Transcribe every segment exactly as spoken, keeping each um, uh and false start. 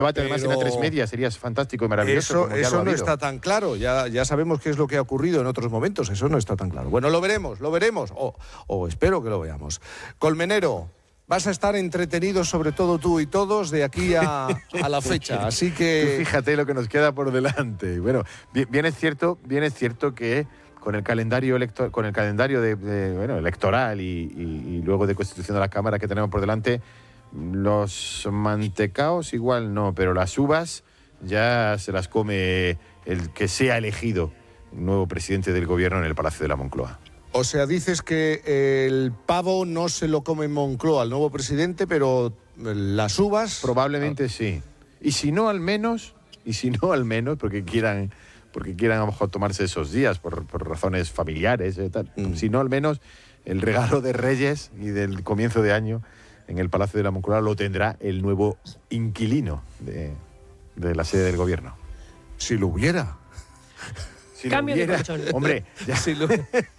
debate además en A tres Media sería fantástico y maravilloso. Eso, eso no está tan claro. Ya, ya sabemos qué es lo que ha ocurrido en otros momentos. Eso no está tan claro. Bueno, lo veremos, lo veremos. O, o espero que lo veamos. Colmenero, vas a estar entretenidos, sobre todo tú y todos, de aquí a, a la fecha. Así que... Tú fíjate lo que nos queda por delante. Bueno, bien, bien es cierto, bien es cierto que con el calendario electo, con el calendario de, de, bueno, electoral y, y, y luego de constitución de la Cámara que tenemos por delante, los mantecaos igual no, pero las uvas ya se las come el que sea elegido nuevo presidente del gobierno en el Palacio de la Moncloa. O sea, dices que el pavo no se lo come en Moncloa, el nuevo presidente, pero las uvas... Probablemente sí. Y si no, al menos, y si no, al menos, porque quieran, porque quieran a lo mejor tomarse esos días por, por razones familiares, eh, tal. Mm. Si no, al menos el regalo de Reyes y del comienzo de año en el Palacio de la Moncloa lo tendrá el nuevo inquilino de, de la sede del gobierno. Si lo hubiera. Si Cambio lo hubiera, de colchón. Hombre, ya, si lo,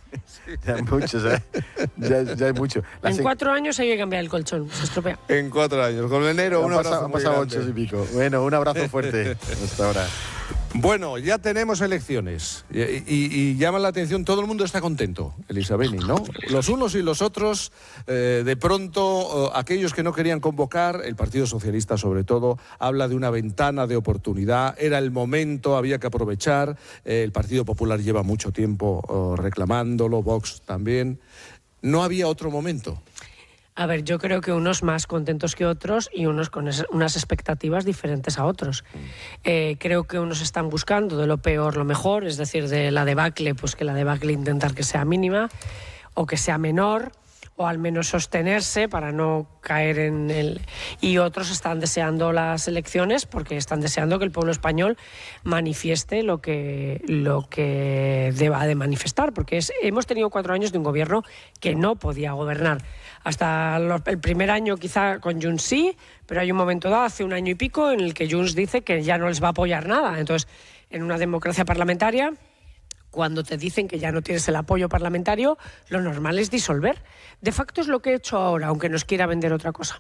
ya hay mucho, ¿sabes? Ya, ya hay mucho. La en se... cuatro años hay que cambiar el colchón, se estropea. En cuatro años. Colmenero, un abrazo pasado, muy grande. Ocho y pico. Bueno, un abrazo fuerte hasta ahora. Bueno, ya tenemos elecciones y, y, y llama la atención, todo el mundo está contento, Elisabeni, ¿no? Los unos y los otros, eh, de pronto, eh, aquellos que no querían convocar, el Partido Socialista sobre todo, habla de una ventana de oportunidad, era el momento, había que aprovechar, eh, el Partido Popular lleva mucho tiempo eh, reclamándolo, Vox también, ¿no había otro momento? A ver, yo creo que unos más contentos que otros y unos con es, unas expectativas diferentes a otros. Eh, creo que unos están buscando de lo peor lo mejor, es decir, de la debacle, pues que la debacle intentar que sea mínima o que sea menor, o al menos sostenerse para no caer en el... Y otros están deseando las elecciones porque están deseando que el pueblo español manifieste lo que, lo que deba de manifestar, porque es, hemos tenido cuatro años de un gobierno que no podía gobernar. Hasta los, el primer año quizá con Junts sí, pero hay un momento dado, hace un año y pico, en el que Junts dice que ya no les va a apoyar nada. Entonces, en una democracia parlamentaria, cuando te dicen que ya no tienes el apoyo parlamentario, lo normal es disolver. De facto es lo que he hecho ahora, aunque nos quiera vender otra cosa.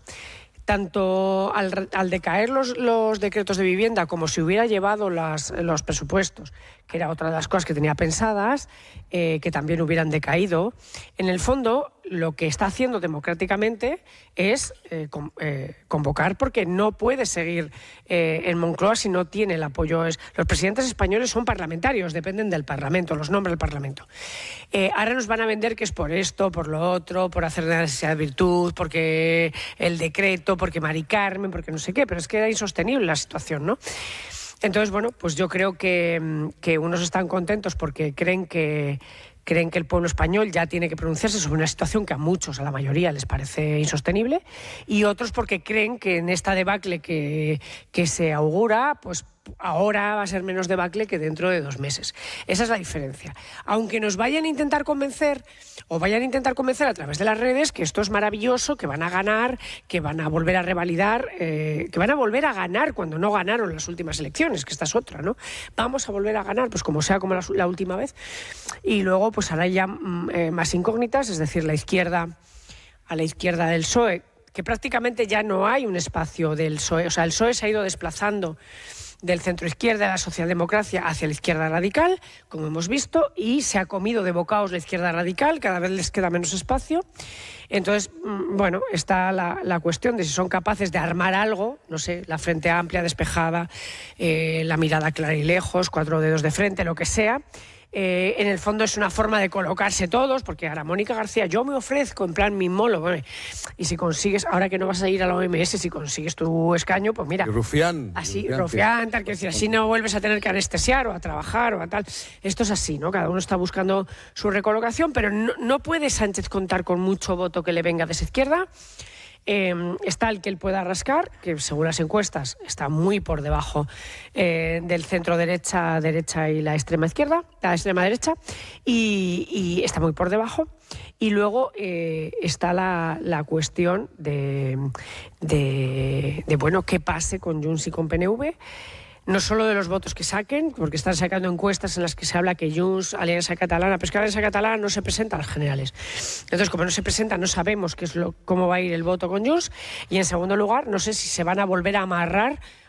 Tanto al, al decaer los, los decretos de vivienda como si hubiera llevado las, los presupuestos, que era otra de las cosas que tenía pensadas, eh, que también hubieran decaído, en el fondo lo que está haciendo democráticamente es eh, con, eh, convocar, porque no puede seguir eh, en Moncloa si no tiene el apoyo. Es, los presidentes españoles son parlamentarios, dependen del Parlamento, los nombra el Parlamento. Eh, ahora nos van a vender que es por esto, por lo otro, por hacer la necesidad de virtud, porque el decreto, porque Mari Carmen, porque no sé qué, pero es que era insostenible la situación, ¿no? Entonces, bueno, pues yo creo que, que unos están contentos porque creen que creen que el pueblo español ya tiene que pronunciarse sobre una situación que a muchos, a la mayoría, les parece insostenible, y otros porque creen que en esta debacle que, que se augura, pues ahora va a ser menos debacle que dentro de dos meses. Esa es la diferencia. Aunque nos vayan a intentar convencer, o vayan a intentar convencer a través de las redes, que esto es maravilloso, que van a ganar, que van a volver a revalidar, eh, que van a volver a ganar cuando no ganaron las últimas elecciones, que esta es otra, ¿no? Vamos a volver a ganar, pues como sea como la, la última vez. Y luego, pues ahora ya eh, más incógnitas, es decir, la izquierda, a la izquierda del P S O E, que prácticamente ya no hay un espacio del P S O E, o sea, el P S O E se ha ido desplazando del centro-izquierda, de la socialdemocracia, hacia la izquierda radical, como hemos visto, y se ha comido de bocados la izquierda radical, cada vez les queda menos espacio. Entonces, bueno, está la, la cuestión de si son capaces de armar algo, no sé, la frente amplia, despejada, eh, la mirada clara y lejos, cuatro dedos de frente, lo que sea. Eh, en el fondo es una forma de colocarse todos, porque ahora Mónica García, yo me ofrezco en plan mimólogo, bueno, y si consigues, ahora que no vas a ir a la O M S, si consigues tu escaño, pues mira, rufián, así, rufián, rufián, tal, que decir, así no vuelves a tener que anestesiar o a trabajar o a tal. Esto es así, ¿no? Cada uno está buscando su recolocación, pero no, no puede Sánchez contar con mucho voto que le venga de esa izquierda. Eh, está el que él pueda rascar, que según las encuestas está muy por debajo eh, del centro derecha, derecha y la extrema izquierda, la extrema derecha, y, y está muy por debajo. Y luego eh, está la, la cuestión de, de, de, bueno, qué pase con Junts y con P N V. No solo de los votos que saquen, porque están sacando encuestas en las que se habla que Junts, Alianza Catalana, pero es que Alianza Catalana no se presenta a las generales. Entonces, como no se presenta, no sabemos qué es lo, cómo va a ir el voto con Junts. Y en segundo lugar, no sé si se van a volver a amarrar